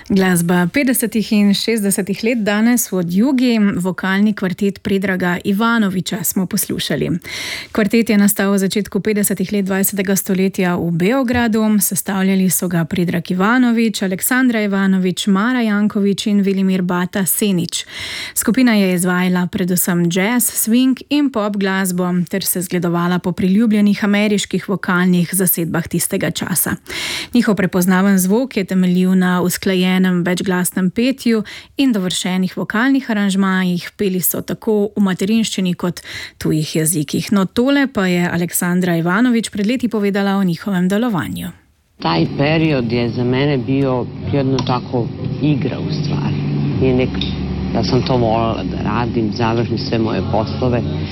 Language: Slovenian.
Glasba 50. in 60. let danes od Jugi, vokalni kvartet Predraga Ivanoviča smo poslušali. Kvartet je nastal v začetku 50. let 20. stoletja v Beogradu, sestavljali so ga Predrag Ivanovič, Aleksandra Ivanovič, Mara Jankovič in Velimir Bata Senič. Skupina je izvajala predvsem jazz, swing in pop glasbo ter se zgledovala po priljubljenih ameriških vokalnih zasedbah tistega časa. Njihov prepoznaven zvok je temeljil na usklajenem večglasnem petju in dovršenih vokalnih aranžmajih, peli so tako v materinščini kot tujih jezikih. No, tole pa je Aleksandra Ivanovič pred leti povedala o njihovem delovanju. Taj period je za mene bio jedno tako igra u stvari. Ja sam to voljela da radim, završim sve moje poslove